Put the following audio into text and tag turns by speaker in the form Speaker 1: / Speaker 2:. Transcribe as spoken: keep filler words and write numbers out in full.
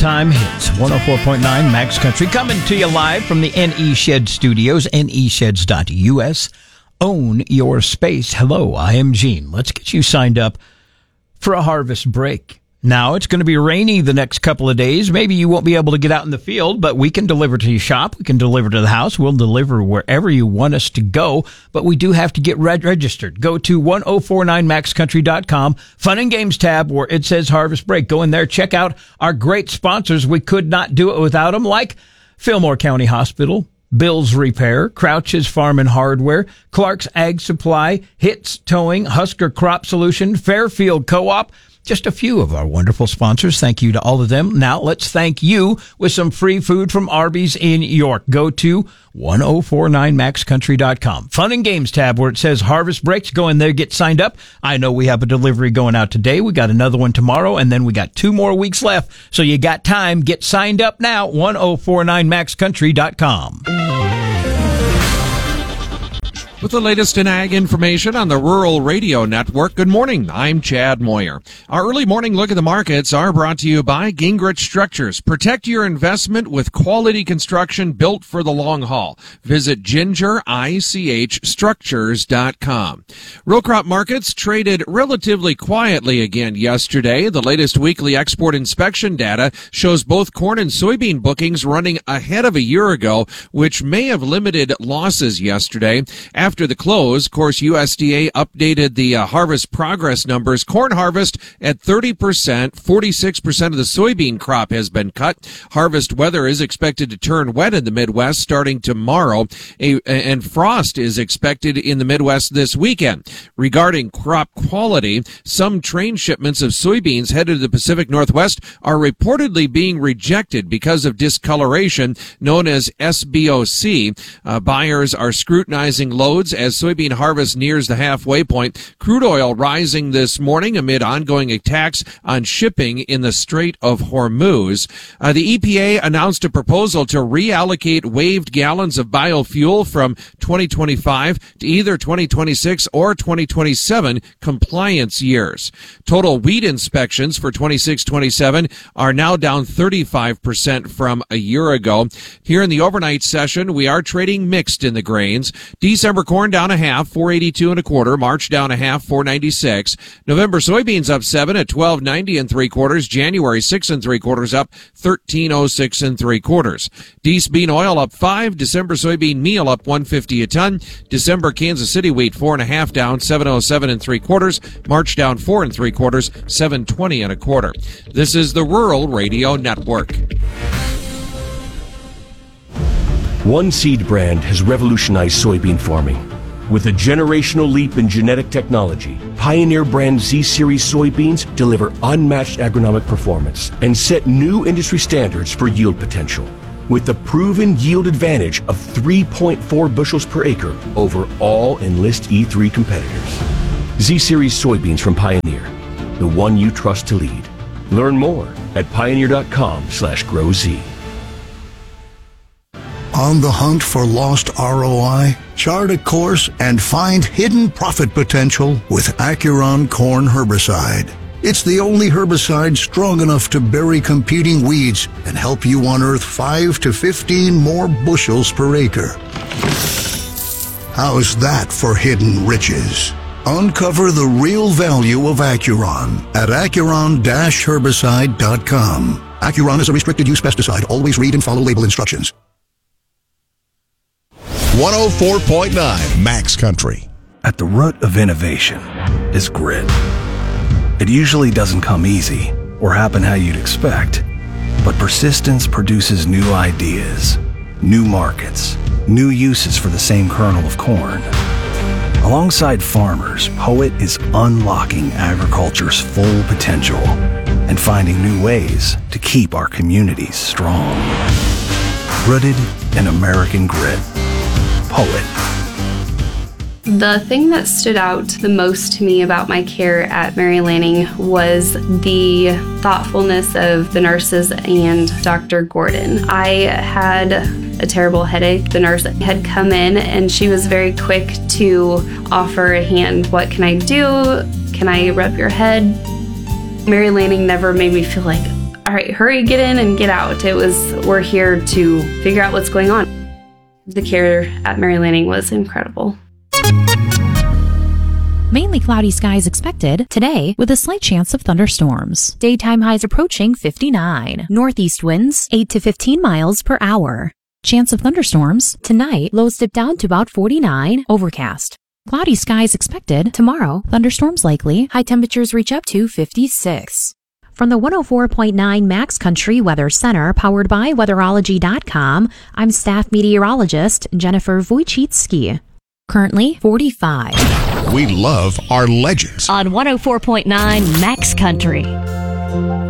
Speaker 1: all-time hits. one oh four point nine Max Country coming to you live from the N E Shed Studios, N E sheds dot U S. Own your space. Hello, I am Gene. Let's get you signed up for a harvest break. Now, it's going to be rainy the next couple of days. Maybe you won't be able to get out in the field, but we can deliver to your shop. We can deliver to the house. We'll deliver wherever you want us to go, but we do have to get reg- registered. Go to ten forty-nine max country dot com, Fun and Games tab where it says Harvest Break. Go in there, check out our great sponsors. We could not do it without them, like Fillmore County Hospital, Bill's Repair, Crouch's Farm and Hardware, Clark's Ag Supply, Hits Towing, Husker Crop Solution, Fairfield Co-op. Just a few of our wonderful sponsors. Thank you to all of them. Now let's thank you with some free food from Arby's in York. Go to ten forty-nine max country dot com. Fun and Games tab where it says Harvest Breaks. Go in there, get signed up. I know we have a delivery going out today. We got another one tomorrow, and then we got two more weeks left. So you got time. Get signed up now. ten forty-nine max country dot com.
Speaker 2: With the latest in ag information on the Rural Radio Network, good morning. I'm Chad Moyer. Our early morning look at the markets are brought to you by Gingrich Structures. Protect your investment with quality construction built for the long haul. Visit ginger ich structures dot com. Row crop markets traded relatively quietly again yesterday. The latest weekly export inspection data shows both corn and soybean bookings running ahead of a year ago, which may have limited losses yesterday. After the close, of course, U S D A updated the uh, harvest progress numbers. Corn harvest at thirty percent, forty-six percent of the soybean crop has been cut. Harvest weather is expected to turn wet in the Midwest starting tomorrow, a, and frost is expected in the Midwest this weekend. Regarding crop quality, some train shipments of soybeans headed to the Pacific Northwest are reportedly being rejected because of discoloration, known as S B O C. Uh, buyers are scrutinizing loads as soybean harvest nears the halfway point. Crude oil rising this morning amid ongoing attacks on shipping in the Strait of Hormuz. Uh, the E P A announced a proposal to reallocate waived gallons of biofuel from twenty twenty-five to either twenty twenty-six or twenty twenty-seven compliance years. Total wheat inspections for twenty-six twenty-seven are now down thirty-five percent from a year ago. Here in the overnight session, we are trading mixed in the grains. December corn down a half, four eighty-two and a quarter. March down a half, four ninety-six. November soybeans up seven at twelve ninety and three quarters. January six and three quarters up thirteen oh six and three quarters. Dees bean oil up five. December soybean meal up one fifty a ton. December Kansas City wheat four and a half down, seven oh seven and three quarters. March down four and three quarters, seven twenty and a quarter. This is the Rural Radio Network.
Speaker 3: One seed brand has revolutionized soybean farming. With a generational leap in genetic technology, Pioneer brand Z-Series soybeans deliver unmatched agronomic performance and set new industry standards for yield potential. With the proven yield advantage of three point four bushels per acre over all Enlist E three competitors. Z-Series soybeans from Pioneer, the one you trust to lead. Learn more at pioneer.com slash grow Z.
Speaker 4: On the hunt for lost R O I? Chart a course and find hidden profit potential with Acuron Corn Herbicide. It's the only herbicide strong enough to bury competing weeds and help you unearth five to fifteen more bushels per acre. How's that for hidden riches? Uncover the real value of Acuron at acuron dash herbicide dot com. Acuron is a restricted use pesticide. Always read and follow label instructions.
Speaker 5: one oh four point nine Max Country.
Speaker 6: At the root of innovation is grit. It usually doesn't come easy or happen how you'd expect, but persistence produces new ideas, new markets, new uses for the same kernel of corn. Alongside farmers, Poet is unlocking agriculture's full potential and finding new ways to keep our communities strong. Rooted in American grit. Poet.
Speaker 7: The thing that stood out the most to me about my care at Mary Lanning was the thoughtfulness of the nurses and Doctor Gordon. I had a terrible headache. The nurse had come in and she was very quick to offer a hand. What can I do? Can I rub your head? Mary Lanning never made me feel like, all right, hurry, get in and get out. It was, we're here to figure out what's going on. The care at Mary Lanning was incredible.
Speaker 8: Mainly cloudy skies expected today with a slight chance of thunderstorms. Daytime highs approaching fifty-nine. Northeast winds eight to fifteen miles per hour. Chance of thunderstorms tonight, lows dip down to about forty-nine, overcast. Cloudy skies expected tomorrow, thunderstorms likely, high temperatures reach up to fifty-six. From the one oh four point nine Max Country Weather Center, powered by weatherology dot com, I'm staff meteorologist Jennifer Wojcicki. Currently forty-five.
Speaker 5: We love our legends.
Speaker 9: On one oh four point nine Max Country.